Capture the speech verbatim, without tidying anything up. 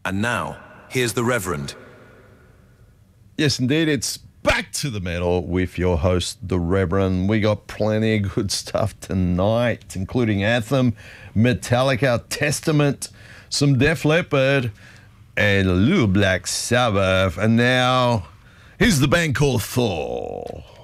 And now, here's the Reverend. Yes, indeed, it's back to the metal with your host, the Reverend. We got plenty of good stuff tonight, including Anthem, Metallica, Testament, some Def Leppard, and a little Black Sabbath. And now, here's the band called Thor.